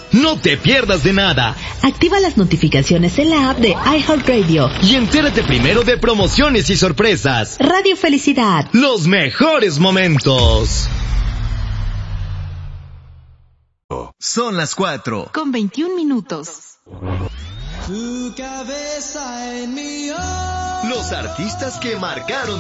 No te pierdas de nada. Activa las notificaciones en la app de iHeartRadio. Y entérate primero de promociones y sorpresas. Radio Felicidad. Los mejores momentos. Son las 4:21. Tu cabeza en mi Los artistas que marcaron